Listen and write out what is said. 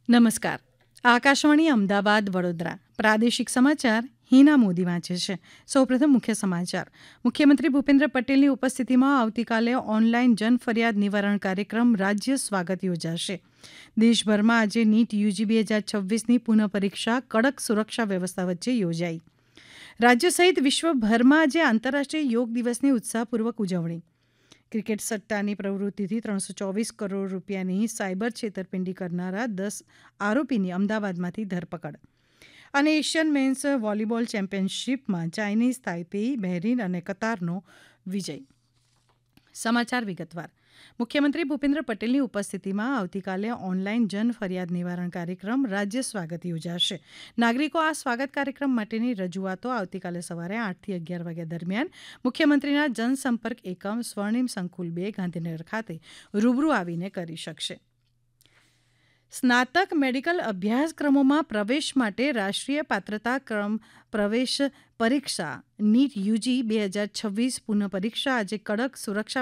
નમસ્કાર. આકાશવાણી અમદાવાદ વડોદરા પ્રાદેશિક સમાચાર હિના મોદી વાંચે છે. સૌપ્રથમ મુખ્ય સમાચાર. મુખ્યમંત્રી ભૂપેન્દ્ર પટેલની ઉપસ્થિતિમાં આવતીકાલે ઓનલાઈન જન ફરિયાદ નિવારણ કાર્યક્રમ રાજ્ય સ્વાગત યોજાશે. દેશભરમાં આજે નીટ યુજી 2026ની પુનઃ પરીક્ષા કડક સુરક્ષા વ્યવસ્થા વચ્ચે યોજાઈ. રાજ્ય સહિત વિશ્વભરમાં આજે આંતરરાષ્ટ્રીય યોગ દિવસની ઉત્સાહપૂર્વક ઉજવણી. ક્રિકેટ સટ્ટાની પ્રવૃત્તિથી 324 કરોડ રૂપિયાની સાયબર છેતરપિંડી કરનારા 10 આરોપીની અમદાવાદમાંથી ધરપકડ. અને Asian men's volleyball ચેમ્પિયનશિપમાં Chinese તાઇપેઈ, Bahrain અને કતારનો વિજય. સમાચાર વિગતવાર. મુખ્યમંત્રી ભૂપેન્દ્ર પટેલની ઉપસ્થિતિમાં આવતીકાલે ઓનલાઈન જન ફરિયાદ નિવારણ કાર્યક્રમ રાજ્ય સ્વાગત યોજાશે. નાગરિકો આ સ્વાગત કાર્યક્રમ માટેની રજૂઆતો આવતીકાલે સવારે 8 થી 11 વાગ્યા દરમિયાન મુખ્યમંત્રીના જનસંપર્ક એકમ સ્વર્ણિમ સંકુલ 2 ગાંધીનગર ખાતે રૂબરૂ આવીને કરી શકશે. સ્નાતક મેડિકલ અભ્યાસક્રમોમાં પ્રવેશ માટે રાષ્ટ્રીય પાત્રતા ક્રમ પ્રવેશ પરીક્ષા નીટ યુજી 2026 પુનઃ પરીક્ષા આજે કડક સુરક્ષા